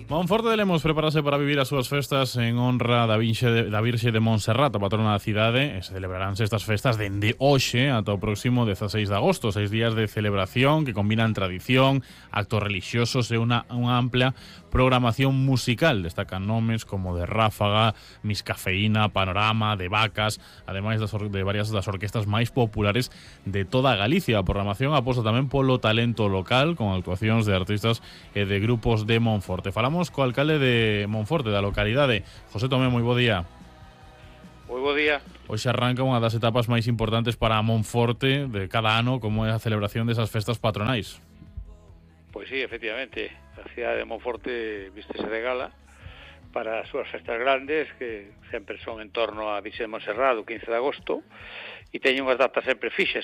Monforte de Lemos prepárase para vivir as súas festas en honra da Virxe de Montserrat, a patrona da cidade, e se celebraránse estas festas dende hoxe ata o próximo 16 de agosto, 6 días de celebración que combinan tradición, actos religiosos e unha amplia programación musical. Destacan nomes como de Ráfaga, Miss Cafeína, Panorama, de Vacas, ademais de varias das orquestas máis populares de toda Galicia. A programación aposta tamén polo talento local, con actuacións de artistas e de grupos de Monforte. Falamos co alcalde de Monforte, da localidade, José Tomé. Moi bo día. Moi bo día. Hoxe arranca unha das etapas máis importantes para Monforte de cada ano, como é a celebración desas festas patronais. Pois sí, efectivamente, a cidade de Monforte vístese de gala para as súas festas grandes, que sempre son en torno a Virxe de Montserrat, o 15 de agosto, e teñen unhas datas sempre fixas,